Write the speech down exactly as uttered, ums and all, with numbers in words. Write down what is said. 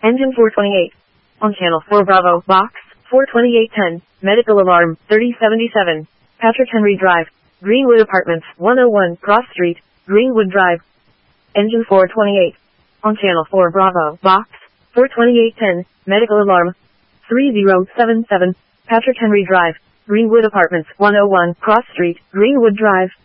Engine four twenty-eight. On channel four Bravo, box, four twenty-eight ten, medical alarm, thirty seventy-seven, Patrick Henry Drive, Greenwood Apartments, one oh one, Cross Street, Greenwood Drive. Engine four twenty-eight. On channel four Bravo, box, four twenty-eight ten, medical alarm, three oh seven seven, Patrick Henry Drive, Greenwood Apartments, one oh one, Cross Street, Greenwood Drive.